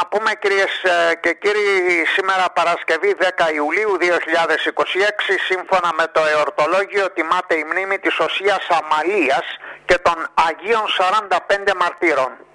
πούμε κυρίες και κύριοι, σήμερα Παρασκευή 10 Ιουλίου 2026, σύμφωνα με το εορτολόγιο, τιμάται η μνήμη της Οσίας Αμαλίας και των Αγίων 45 Μαρτύρων.